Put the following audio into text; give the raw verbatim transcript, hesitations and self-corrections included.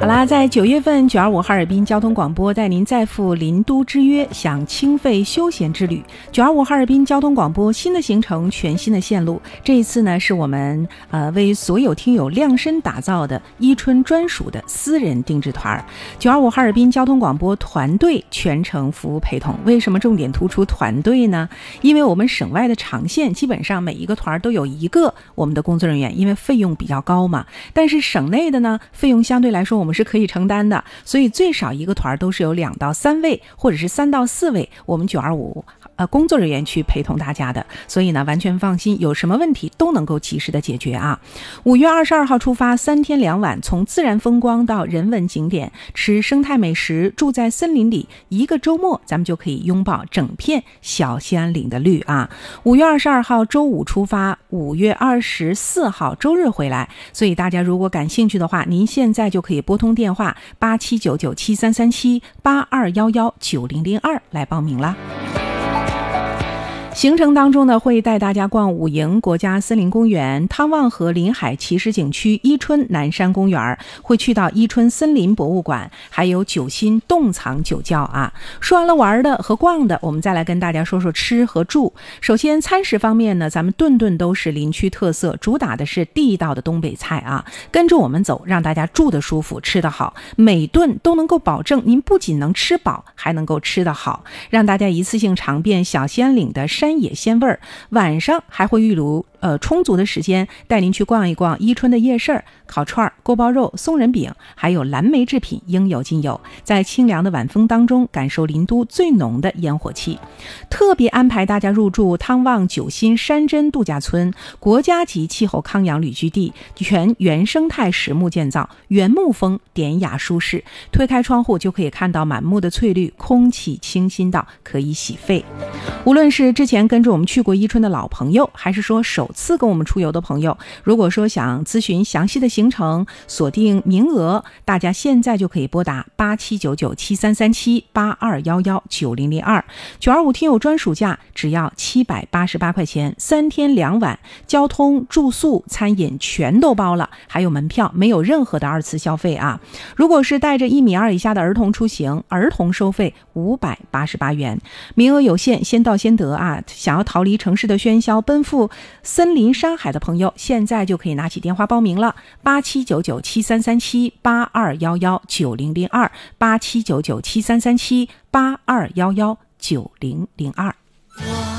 啦，在九月份九二五哈尔滨交通广播带您再赴林都之约，享清肺休闲之旅。九二五哈尔滨交通广播新的行程，全新的线路。这一次呢，是我们呃为所有听友量身打造的伊春专属的私人定制团。九二五哈尔滨交通广播团队全程服务陪同。为什么重点突出团队呢？因为我们省外的长线基本上每一个团都有一个我们的工作人员，因为费用比较高嘛。但是省内的呢，费用相对来说我们是可以承担的，所以最少一个团都是有两到三位，或者是三到四位，我们九二五呃工作人员去陪同大家的，所以呢完全放心，有什么问题都能够及时的解决啊。五月二十二号出发，三天两晚，从自然风光到人文景点，吃生态美食，住在森林里，一个周末咱们就可以拥抱整片小兴安岭的绿啊。五月二十二号周五出发，五月二十四号周日回来，所以大家如果感兴趣的话，您现在就可以拨通电话八七九九七三三七八二幺幺九零零二来报名啦。行程当中呢，会带大家逛五营国家森林公园、汤旺河临海骑士景区、伊春南山公园，会去到伊春森林博物馆，还有九新洞藏酒窖啊。说完了玩的和逛的，我们再来跟大家说说吃和住。首先餐食方面呢，咱们顿顿都是林区特色，主打的是地道的东北菜啊。跟着我们走，让大家住得舒服，吃得好，每顿都能够保证您不仅能吃饱，还能够吃得好，让大家一次性尝遍小兴安岭的山野鲜味儿。晚上还会预留呃充足的时间带您去逛一逛伊春的夜市，烤串、锅包肉、松仁饼，还有蓝莓制品应有尽有，在清凉的晚风当中感受林都最浓的烟火气。特别安排大家入住汤旺九新山珍度假村，国家级气候康养旅居地，全原生态实木建造，原木风，典雅舒适，推开窗户就可以看到满目的翠绿，空气清新到可以洗肺。无论是之前跟着我们去过伊春的老朋友，还是说首次跟我们出游的朋友，如果说想咨询详细的行程，锁定名额，大家现在就可以拨打八七九九七三三七八二幺幺九零零二。九二五听友专属价只要七百八十八块钱，三天两晚，交通、住宿、餐饮全都包了，还有门票，没有任何的二次消费啊。如果是带着一米二以下的儿童出行，儿童收费五百八十八元，名额有限，先到先得啊！想要逃离城市的喧嚣，奔赴森林山海的朋友，现在就可以拿起电话报名了，八七九九七三三七八二幺幺九零零二，八七九九七三三七八二幺幺九零零二。